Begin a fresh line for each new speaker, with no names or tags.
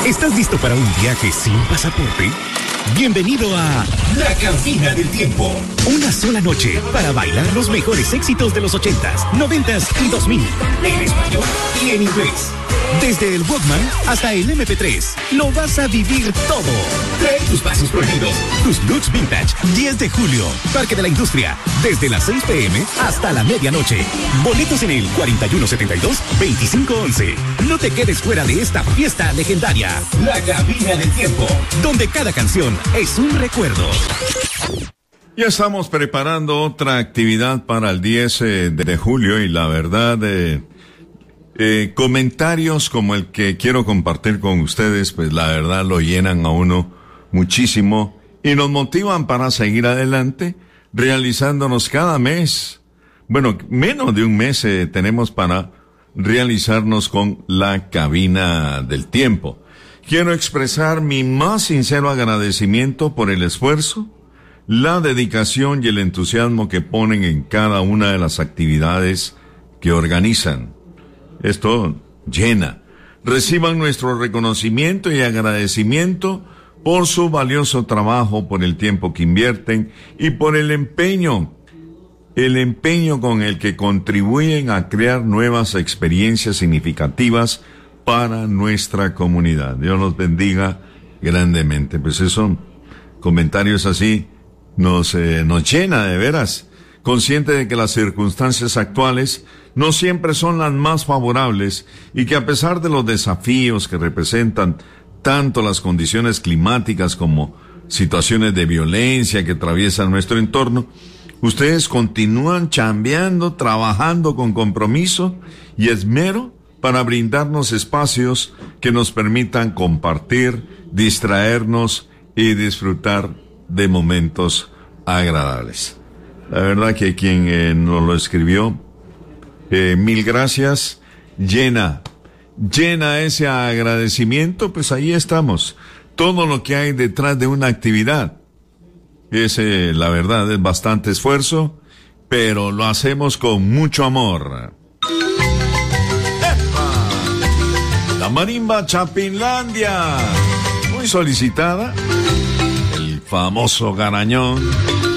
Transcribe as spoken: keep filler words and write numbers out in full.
¿Estás listo para un viaje sin pasaporte? Bienvenido a La Cabina del Tiempo. Una sola noche para bailar los mejores éxitos de los ochentas, noventas y dos mil. En español y en inglés. Desde el Walkman hasta el eme pe tres. Lo vas a vivir todo. Trae tus pasos prohibidos, tus looks vintage. diez de julio, Parque de la Industria. Desde las seis pe eme hasta la medianoche. Boletos en el cuarenta y uno setenta y dos, veinticinco once. No te quedes fuera de esta fiesta legendaria. La Cabina del Tiempo, donde cada canción es un recuerdo.
Ya estamos preparando otra actividad para el diez de julio y la verdad, eh, eh, comentarios como el que quiero compartir con ustedes, pues la verdad lo llenan a uno muchísimo y nos motivan para seguir adelante, realizándonos cada mes. Bueno, menos de un mes eh, tenemos para realizarnos con la Cabina del Tiempo. Quiero expresar mi más sincero agradecimiento por el esfuerzo, la dedicación y el entusiasmo que ponen en cada una de las actividades que organizan. Esto llena. Reciban nuestro reconocimiento y agradecimiento por su valioso trabajo, por el tiempo que invierten y por el empeño, el empeño con el que contribuyen a crear nuevas experiencias significativas para nuestra comunidad. Dios los bendiga grandemente. Pues esos comentarios así nos, eh, nos llena de veras, consciente de que las circunstancias actuales no siempre son las más favorables y que a pesar de los desafíos que representan tanto las condiciones climáticas como situaciones de violencia que atraviesan nuestro entorno, ustedes continúan chambeando, trabajando con compromiso y esmero para brindarnos espacios que nos permitan compartir, distraernos y disfrutar de momentos agradables. La verdad que quien eh, nos lo escribió, eh, mil gracias, llena, llena ese agradecimiento, pues ahí estamos. Todo lo que hay detrás de una actividad, es, eh, la verdad, es bastante esfuerzo, pero lo hacemos con mucho amor. La marimba Chapinlandia, muy solicitada, el famoso garañón.